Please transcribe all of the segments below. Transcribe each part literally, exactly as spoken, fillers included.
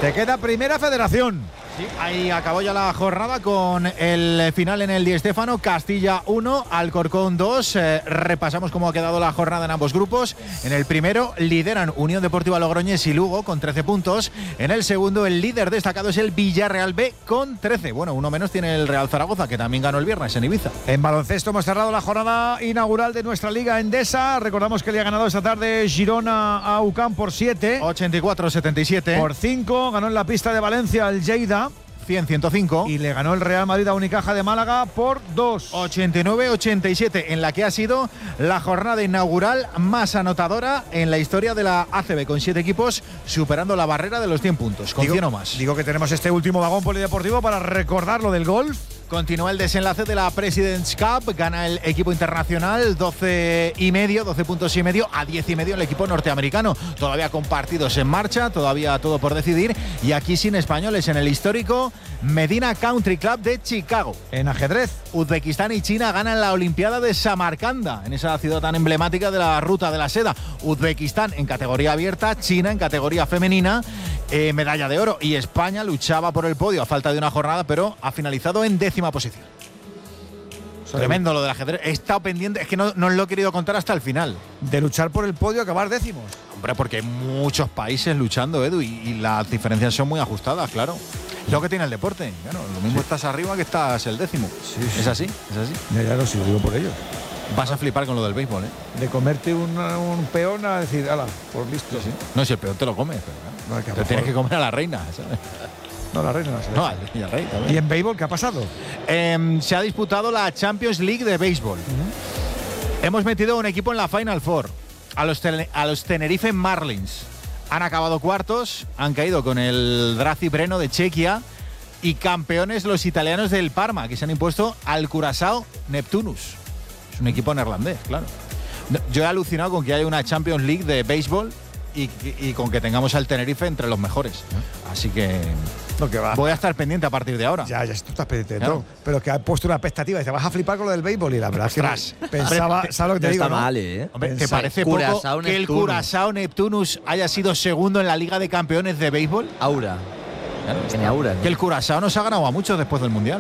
Te queda Primera Federación. Sí, ahí acabó ya la jornada con el final en el Di Stéfano. Castilla uno, Alcorcón dos. Eh, repasamos cómo ha quedado la jornada en ambos grupos. En el primero lideran Unión Deportiva Logroñés y Lugo con trece puntos. En el segundo el líder destacado es el Villarreal B con trece. Bueno, uno menos tiene el Real Zaragoza, que también ganó el viernes en Ibiza. En baloncesto hemos cerrado la jornada inaugural de nuestra Liga Endesa. Recordamos que le ha ganado esta tarde Girona a U C A M por siete. ochenta y cuatro setenta y siete. Por cinco. Ganó en la pista de Valencia el Lleida. cien a ciento cinco. Y le ganó el Real Madrid a Unicaja de Málaga por dos. ochenta y nueve ochenta y siete, en la que ha sido la jornada inaugural más anotadora en la historia de la A C B, con siete equipos superando la barrera de los cien puntos, con digo, cien o más. Digo que tenemos este último vagón polideportivo para recordar lo del golf. Continúa el desenlace de la President's Cup, gana el equipo internacional doce y medio, doce puntos y medio a diez y medio el equipo norteamericano. Todavía con partidos en marcha, todavía todo por decidir, y aquí sin españoles en el histórico Medina Country Club de Chicago. En ajedrez, Uzbekistán y China ganan la Olimpiada de Samarcanda, en esa ciudad tan emblemática de la Ruta de la Seda. Uzbekistán en categoría abierta, China en categoría femenina, eh, medalla de oro, y España luchaba por el podio a falta de una jornada, pero ha finalizado en décima posición. Tremendo lo del ajedrez. He estado pendiente, es que no, no os lo he querido contar hasta el final. De luchar por el podio, acabar décimos. Hombre, porque hay muchos países luchando, Edu, y, y las diferencias son muy ajustadas, claro. Es lo que tiene el deporte. Claro, lo mismo sí. Estás arriba que estás el décimo. Sí, sí. Es así, es así. Ya, ya lo sigo, digo por ello. Vas a flipar con lo del béisbol, ¿eh? De comerte un, un peón a decir, ala, por listo. Sí, sí. No, si el peón te lo comes, pero, ¿no? No, te tienes que comer a la reina, ¿sabes? No, la reina no se No, y al rey también. ¿Y en béisbol qué ha pasado? Eh, se ha disputado la Champions League de béisbol. Uh-huh. Hemos metido un equipo en la Final Four, a los, ten- a los Tenerife Marlins. Han acabado cuartos, han caído con el Drazi Breno de Chequia, y campeones los italianos del Parma, que se han impuesto al Curaçao Neptunus. Es un equipo neerlandés, claro. Yo he alucinado con que haya una Champions League de béisbol y, y, y con que tengamos al Tenerife entre los mejores. Así que... No, que va. Voy a estar pendiente a partir de ahora. Ya, ya, tú estás pendiente, claro. ¿no? Pero que ha puesto una expectativa y te vas a flipar con lo del béisbol, y la verdad Ostras. es que pensaba, ¿sabes lo que te no digo? Está ¿no? mal, ¿eh? Hombre, ¿te parece poco que el Curaçao Neptunus haya sido segundo en la Liga de Campeones de béisbol? Aura. Claro, Tiene aura, ¿no? Que el Curaçao nos ha ganado a muchos después del Mundial.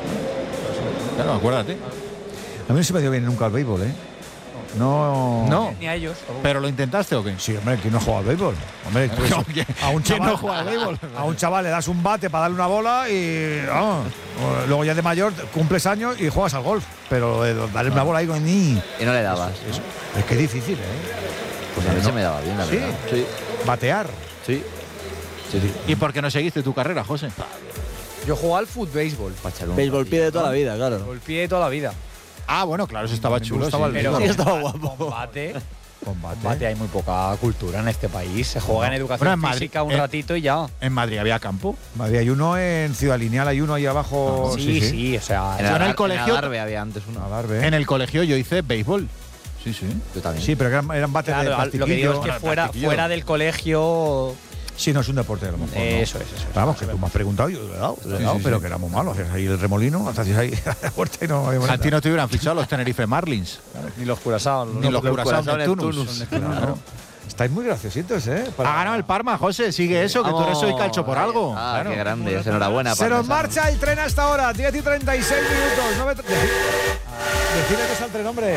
Claro, acuérdate. A mí no se me dio bien nunca el béisbol, ¿eh? No. No. Ni a ellos. ¿Pero lo intentaste o qué? Sí, hombre, ¿quién no juega al béisbol? Hombre, tú No, eso, a un chaval no juega al béisbol? A un chaval le das un bate para darle una bola y vamos, luego ya de mayor cumples años y juegas al golf. Pero eh, darle no. una bola ahí con ni. Y no le dabas. Eso, eso. Es que es difícil, ¿eh? Pues a mí no. se me daba bien, la ¿Sí? verdad. Sí. Batear. Sí. Sí, sí. ¿Y por qué no seguiste tu carrera, José? Yo jugaba al fútbol béisbol. Béisbol pie de toda la vida, claro. Béisbol pie de toda la vida. Ah, bueno, claro, eso estaba Me chulo. gustaba Sí. el Pero Sí, estaba guapo. combate, Combate. combate, hay muy poca cultura en este país. Se juega en educación Bueno, en Madrid, física un eh, ratito y ya. En Madrid había campo. Madrid hay uno en Ciudad Lineal, hay uno ahí abajo. sí, sí, o sea. En Yo el, en el colegio- Adarve había antes uno. Adarve. En el colegio yo hice béisbol. Sí, sí. Yo también. Sí, pero eran, eran bates de Claro, plastiquillo. lo que digo es que Bueno, fuera, plastiquillo. fuera del colegio. Sí, no es un deporte a lo mejor. Eh, ¿no? eso es, eso es. Pero vamos, que tú me has preguntado, yo le he dado, le he Sí, dado sí, pero sí. que éramos malos. Hacías ahí el remolino, hacías ahí la puerta y no había A manera. ti no te hubieran fichado los Tenerife Marlins. Ni los Curaçao. Ni los los Curaçao Curaçao Neptunus. Neptunus. Claro. Estáis muy graciositos, ¿eh? Para- Ha ganado el Parma, José. Sigue eso, que tú eres hoy calcho por algo. Ah, Claro. qué grande. Enhorabuena. Se nos Parmesano. marcha el tren hasta ahora, diez y treinta y seis minutos. nueve... Decime que salte el nombre.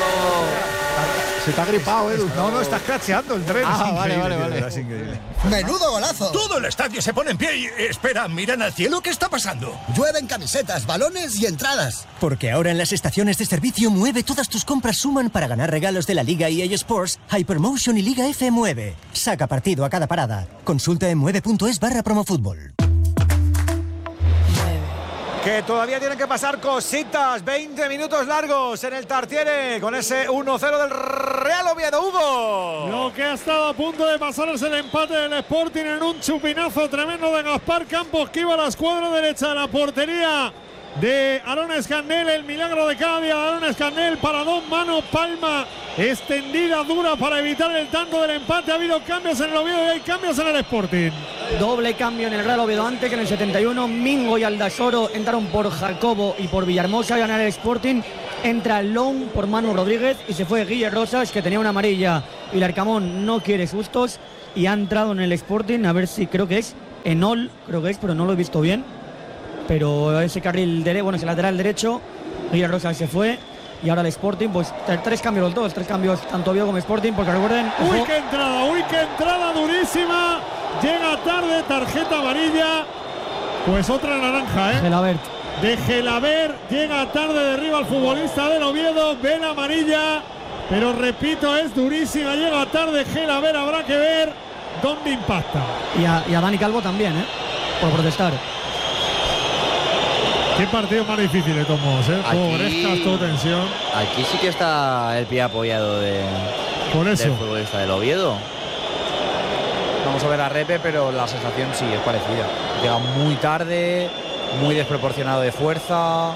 Se te ha gripado, Edu. No, no, estás cracheando el tren. Ah, es vale, increíble, vale, vale. tío, es increíble. ¡Menudo golazo! Todo el estadio se pone en pie y... Espera, miran al cielo, ¿qué está pasando? Llueven camisetas, balones y entradas. Porque ahora en las estaciones de servicio Mueve todas tus compras suman para ganar regalos de la Liga E A Sports, Hypermotion y Liga F Mueve. Saca partido a cada parada. Consulta en mueve.es barra promofútbol. Que todavía tienen que pasar cositas. veinte minutos largos en el Tartiere con ese uno cero del Real Oviedo. Hugo. Lo que ha estado a punto de pasar es el empate del Sporting en un chupinazo tremendo de Gaspar Campos, que iba a la escuadra derecha de la portería de Aaron Escandel. El milagro de cada día de Aaron Escandel para dos manos, palma extendida, dura para evitar el tanto del empate. Ha habido cambios en el Oviedo y hay cambios en el Sporting. Doble cambio en el Real Oviedo antes, que en el setenta y uno Mingo y Aldasoro entraron por Jacobo y por Villahermosa, y ganar el Sporting. Entra Long por Manu Rodríguez y se fue Guille Rosas, que tenía una amarilla y el Arcamón no quiere sustos, y ha entrado en el Sporting, a ver si creo que es Enol, creo que es, pero no lo he visto bien. Pero ese carril derecho, bueno, ese lateral derecho, Guille Rosa se fue. Y ahora el Sporting, pues tres cambios los dos, tres cambios tanto Oviedo como Sporting, porque recuerden. Uy, qué entrada, uy, qué entrada durísima. Llega tarde, tarjeta amarilla. Pues otra naranja, ¿eh? Gelabert. De Gelabert, llega tarde, derriba al futbolista del Oviedo, ve la amarilla. Pero repito, es durísima, llega tarde Gelabert, habrá que ver dónde impacta. Y a, y a Dani Calvo también, ¿eh? Por protestar. Qué partido más difícil de Tomos, ¿eh? Pobrescas, todo tensión. Aquí sí que está el pie apoyado de, Por eso. del futbolista del Oviedo. Vamos a ver a Repe, pero la sensación sí es parecida. Llega muy tarde, muy desproporcionado de fuerza,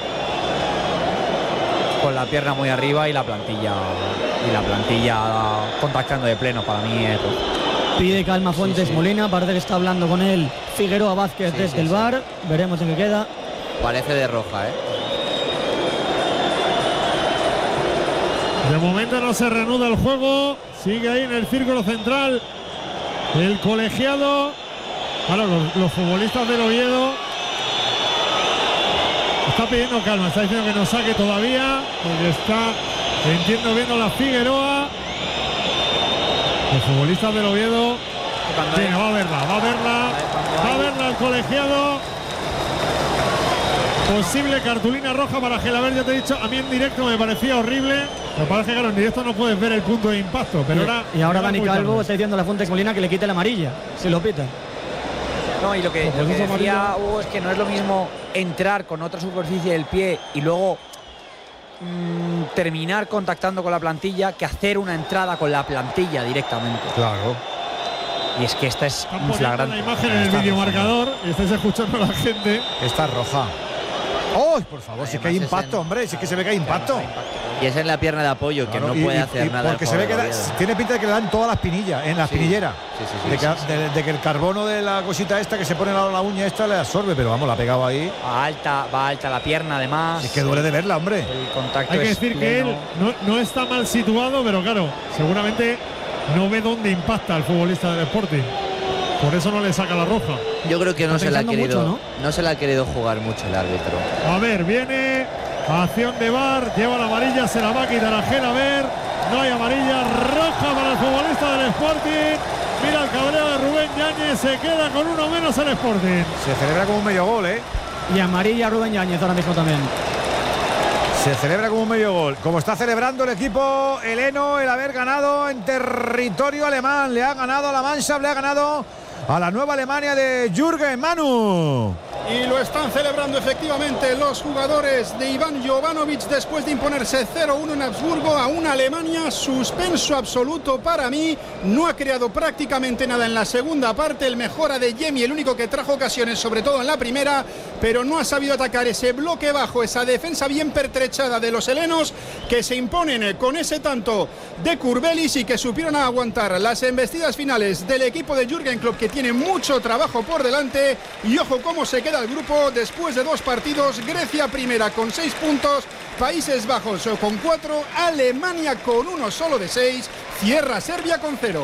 con la pierna muy arriba y la plantilla y la plantilla contactando de pleno. Para mí es... Pide calma Fuentes Sí, sí. Molina, parece que está hablando con él Figueroa Vázquez Sí, desde sí, el sí. V A R. Veremos en qué queda. Parece de roja, ¿eh? De momento no se reanuda el juego. Sigue ahí en el círculo central el colegiado. Ahora los, los futbolistas del Oviedo. Está pidiendo calma, está diciendo que no saque todavía, porque está, entiendo, viendo la Figueroa. Los futbolistas del Oviedo. Venga, va a verla, va a verla, va a verla el colegiado. Posible cartulina roja para Gelabert, ya te he dicho, a mí en directo me parecía horrible. Me parece que claro, en directo no puedes ver el punto de impacto, pero y, ahora. y ahora era Dani muy Calvo tarde. está diciendo a la Fuentes Molina que le quite la amarilla, si lo pita. No, y lo que, Pues lo que esa decía amarilla- Hugo es que no es lo mismo entrar con otra superficie del pie y luego mm, terminar contactando con la plantilla que hacer una entrada con la plantilla directamente. Claro. Y es que esta es Están un poniendo flagrante. la imagen en el Está videomarcador y estáis escuchando a la gente. Está roja. ¡Oh, por favor! Si es que hay Además es impacto, en- hombre. Si es que se ve que hay impacto. Y es en la pierna de apoyo, Claro, que no y- puede y- hacer y nada. Porque el se ve que jugador da- del Oviedo. tiene pinta de que le dan toda la espinilla, en la Sí. espinillera. Sí, sí, sí, de, que, sí, sí. de- de que el carbono de la cosita esta que se pone en la, la uña esta le absorbe, pero vamos, la ha pegado ahí. Va alta, va alta la pierna además. Es que duele de verla, hombre. El contacto Hay que es decir que pleno. él no, no está mal situado, pero claro, seguramente no ve dónde impacta el futbolista del Sporting. Por eso no le saca la roja. Yo creo que no Está se, la ha pensando querido, mucho, ¿no? se la ha querido jugar mucho el árbitro. A ver, viene acción de V A R, lleva la amarilla, se la va a quitar a Gelabert. No hay amarilla, roja para el futbolista del Sporting. Mira el cabreo de Rubén Yáñez, se queda con uno menos el Sporting. Se celebra como un medio gol, ¿eh? Y amarilla Rubén Yáñez ahora mismo también. Se celebra como un medio gol. Como está celebrando el equipo heleno el haber ganado en territorio alemán. Le ha ganado a la Mannschaft, le ha ganado a la nueva Alemania de Jürgen Manu. Y lo están celebrando efectivamente los jugadores de Iván Jovanovic después de imponerse cero uno en Habsburgo a una Alemania. Suspenso absoluto para mí. No ha creado prácticamente nada en la segunda parte. El mejor Adeyemi, el único que trajo ocasiones, sobre todo en la primera, pero no ha sabido atacar ese bloque bajo, esa defensa bien pertrechada de los helenos, que se imponen con ese tanto de Kurbelis y que supieron aguantar las embestidas finales del equipo de Jürgen Klopp, que tiene mucho trabajo por delante. Y ojo cómo se queda el grupo después de dos partidos. Grecia primera con seis puntos, Países Bajos con cuatro, Alemania con uno solo de seis, cierra Serbia con cero.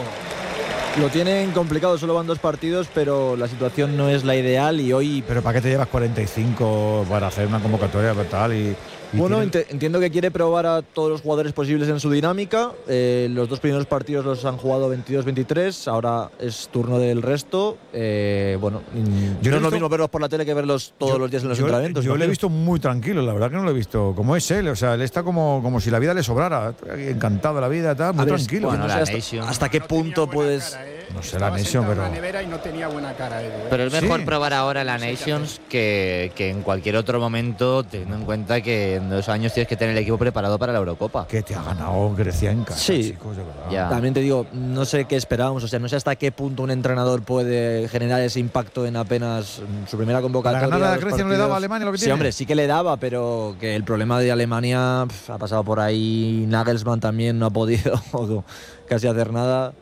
Lo tienen complicado, solo van dos partidos, pero la situación no es la ideal y hoy... Pero ¿para qué te llevas cuarenta y cinco para hacer una convocatoria tal? Y, y Bueno, tienen- ent- entiendo que quiere probar a todos los jugadores posibles en su dinámica. Eh, los dos primeros partidos los han jugado veintidós veintitrés, ahora es turno del resto. Eh, bueno, mm, Yo no lo he es lo visto- mismo verlos por la tele que verlos todos yo- los días en los yo, entrenamientos. Yo le he imagino. visto muy tranquilo, la verdad que no lo he visto como es él. O sea, él está como, como si la vida le sobrara. Encantado de la vida, tal, muy A ver, tranquilo. bueno, no, no sé sé hasta- hasta, hasta qué punto puedes... no sé la Nation, pero. En la nevera y no tenía buena cara, Edu, ¿eh? Pero es mejor Sí. probar ahora la Nations que, que en cualquier otro momento, teniendo en cuenta que en dos años tienes que tener el equipo preparado para la Eurocopa. Que te ha ganado Grecia en casa, Sí. chicos, de verdad. Ya. También te digo, no sé qué esperábamos, o sea, no sé hasta qué punto un entrenador puede generar ese impacto en apenas mm, su primera convocatoria. ¿Para ganar a dos Grecia no le daba a partidos. Alemania lo que Sí, tiene? hombre, sí que le daba, pero que el problema de Alemania pf, ha pasado por ahí. Nagelsmann también no ha podido casi hacer nada.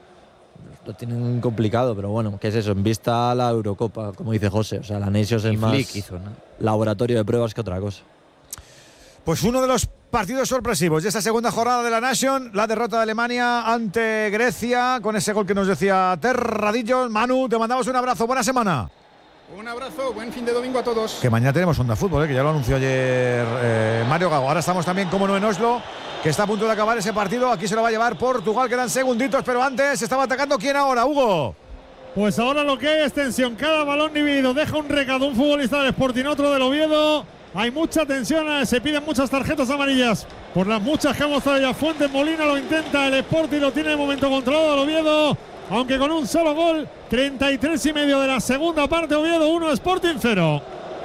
Lo tienen complicado, pero bueno, ¿qué es eso? En vista a la Eurocopa, como dice José, o sea, la Nations es Y más Flick hizo, ¿no? laboratorio de pruebas que otra cosa. Pues uno de los partidos sorpresivos de esta segunda jornada de la Nation, la derrota de Alemania ante Grecia, con ese gol que nos decía Terradillos. Manu, te mandamos un abrazo, buena semana. Un abrazo, buen fin de domingo a todos. Que mañana tenemos Onda Fútbol, ¿eh? Que ya lo anunció ayer eh, Mario Gago. Ahora estamos también, como no, en Oslo, que está a punto de acabar ese partido. Aquí se lo va a llevar Portugal, quedan segunditos, pero antes estaba atacando. ¿Quién ahora, Hugo? Pues ahora lo que hay es tensión. Cada balón dividido deja un recado un futbolista del Sporting, otro del Oviedo. Hay mucha tensión, se piden muchas tarjetas amarillas por las muchas que ha mostrado ya Fuentes. Molina lo intenta, el Sporting lo tiene de momento controlado el Oviedo, aunque con un solo gol. Treinta y tres y medio de la segunda parte, Oviedo uno, Sporting cero.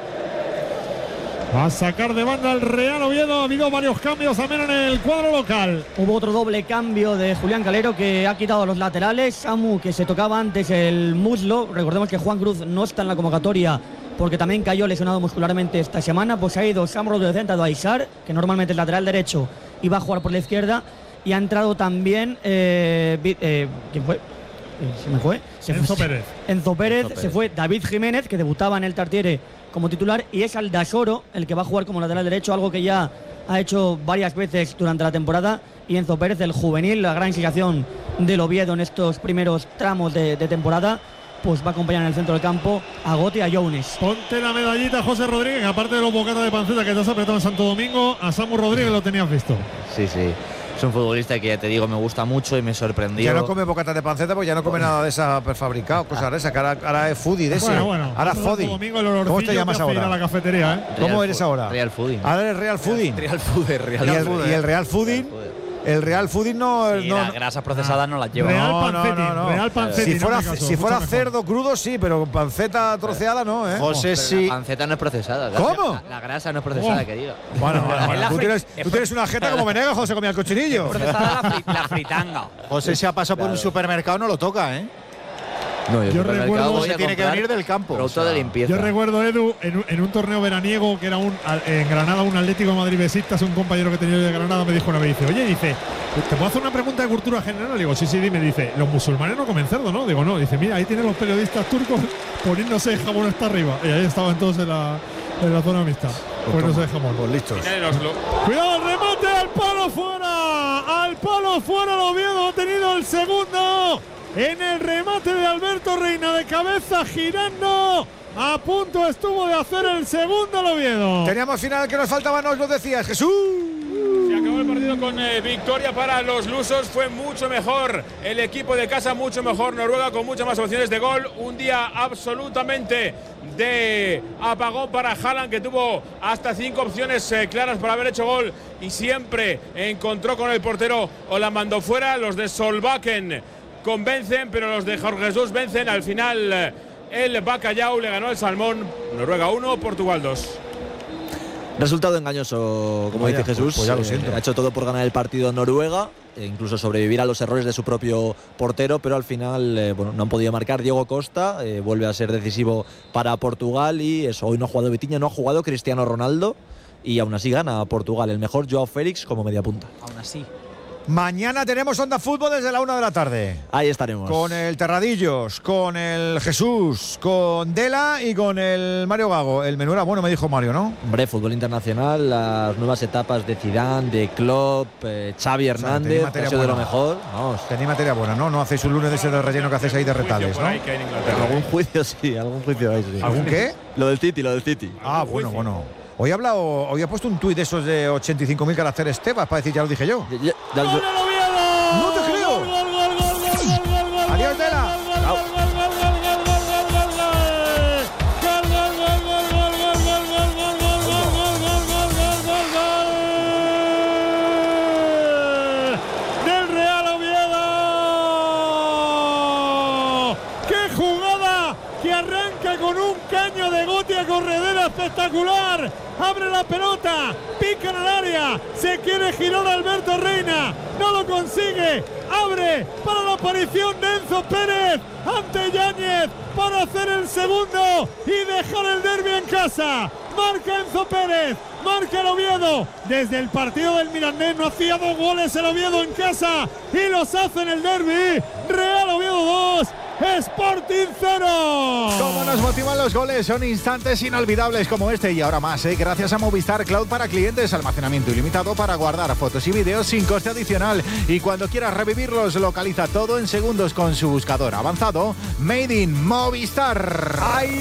Va a sacar de banda el Real Oviedo. Ha habido varios cambios también en el cuadro local. Hubo otro doble cambio de Julián Calero, que ha quitado los laterales. Samu, que se tocaba antes el muslo. Recordemos que Juan Cruz no está en la convocatoria porque también cayó lesionado muscularmente esta semana. Pues ha ido Sam Rodríguez, ha entrado Aisar, que normalmente es lateral derecho y va a jugar por la izquierda. Y ha entrado también eh, eh, ¿quién fue? Se me fue. Se Enzo fue, Pérez. Enzo Pérez. Enzo Pérez. Se fue David Jiménez, que debutaba en el Tartiere como titular, y es Aldasoro el que va a jugar como lateral derecho, algo que ya ha hecho varias veces durante la temporada. Y Enzo Pérez, el juvenil, la gran inspiración del Oviedo en estos primeros tramos de, de temporada, pues va a acompañar en el centro del campo a Gotti y a Younes. Ponte la medallita, José Rodríguez, que aparte de los bocatas de panceta que te has apretado en Santo Domingo, a Samu Rodríguez lo tenías visto. Sí, sí. Es un futbolista que ya te digo, me gusta mucho y me sorprendió. Ya no come bocatas de panceta, pues ya no come nada de esa prefabricado, cosas de esas, que ahora, ahora es foodie de ese. Bueno, bueno. Ahora foodie. ¿Cómo te llamas ahora? A la cafetería, ¿eh? ¿Cómo Real eres Food, ahora? Real Fooding. Ahora eres Real Fooding. Real Food, Real y, el, Food, y el Real Fooding. El Real Fooding no. Sí, no las grasas procesadas no las lleva. Real no, no, Pancetti, no, no. Real Pancetti, Si fuera, en este caso, si fuera mucho cerdo crudo, sí, pero panceta troceada no, ¿eh? José, sí. La panceta no es procesada. la- ¿Cómo? La, la grasa no es procesada, Oh. que diga. Bueno, bueno, Es bueno, la tú, fri- tienes, es tú tienes una jeta como Venegas cuando se comía el cochinillo. Procesada la, fri- la fritanga. José se ha pasado por un supermercado, no lo toca, ¿eh? No, Yo recuerdo- voy Se a tiene que comprar venir del campo. Producto O sea, de limpieza. Yo recuerdo, Edu, en un, en un torneo veraniego que era un al- en Granada, un Atlético de Madrid Besistas, un compañero que tenía yo de Granada me dijo una vez, dice, oye, dice, ¿te puedo hacer una pregunta de cultura general? Le digo, sí, sí, dime. Dice, los musulmanes no comen cerdo, ¿no? Digo, no. Dice, mira, ahí tienen los periodistas turcos poniéndose el jamón hasta arriba. Y ahí estaban todos en la, en la zona mixta, poniéndose el jamón. Pues listos. Cuidado, el remate al palo fuera. Al palo fuera, el Oviedo ha tenido el segundo. En el remate de Alberto Reina de cabeza girando. A punto estuvo de hacer el segundo el Oviedo. Teníamos final que nos faltaba, nos lo decías, Jesús. Se acabó el partido con eh, victoria para los lusos. Fue mucho mejor el equipo de casa, mucho mejor Noruega, con muchas más opciones de gol. Un día absolutamente de apagón para Haaland, que tuvo hasta cinco opciones eh, claras para haber hecho gol y siempre encontró con el portero o la mandó fuera. Los de Solbakken convencen, pero los de Jorge Jesús vencen. Al final eh, el Bacalhau le ganó el Salmón. Noruega uno, Portugal dos. Resultado engañoso, como Vaya, dice Jesús. pues- pues ya lo Eh, siento. ha hecho todo por ganar el partido Noruega, e incluso sobrevivir a los errores de su propio portero, pero al final eh, bueno, no han podido marcar. Diego Costa eh, vuelve a ser decisivo para Portugal y eso, hoy no ha jugado Vitinha, no ha jugado Cristiano Ronaldo y aún así gana Portugal. El mejor Joao Félix como media punta. Aún así. Mañana tenemos Onda Fútbol desde la una de la tarde. Ahí estaremos. Con el Terradillos, con el Jesús, con Dela y con el Mario Gago. El menú era bueno, me dijo Mario, ¿no? Hombre, fútbol internacional, las nuevas etapas de Zidane, de Klopp, eh, Xavi O sea, tenéis Hernández, materia ha sido de lo buena. mejor. Vamos. Tenéis materia buena, ¿no? No hacéis un lunes de ese de relleno que hacéis ahí de retales, ¿no? Algún juicio sí, algún juicio hay, sí. ¿Algún qué? Lo del City, lo del City. Ah, bueno, bueno. Hoy he hablado, hoy he puesto un tuit de esos de ochenta y cinco mil caracteres Tebas para decir, ya lo dije yo. Ya- ya- ya- ¡Gol del Oviedo! ¡No te creo! ¡Gol, gol, gol, gol, gol, gol, gol, gol, Adiós, gol, Dela. gol, gol, gol, gol, gol, gol, gol, gol, gol, gol, gol, gol, del Real Oviedo. ¡Qué jugada! Que arranca con un caño de Gotti a corredera espectacular. Abre la pelota, pica en el área, se quiere girar Alberto Reina, no lo consigue. Abre para la aparición de Enzo Pérez ante Yáñez para hacer el segundo y dejar el derbi en casa. Marca Enzo Pérez, marca el Oviedo. Desde el partido del Mirandés no hacía dos goles el Oviedo en casa y los hace en el derbi. Real Oviedo dos, Sporting cero. Cómo nos motivan los goles, son instantes inolvidables como este y ahora más, ¿eh? Gracias a Movistar Cloud para clientes, almacenamiento ilimitado para guardar fotos y vídeos sin coste adicional. Y cuando quieras revivirlos, localiza todo en segundos con su buscador avanzado Made in Movistar. Hay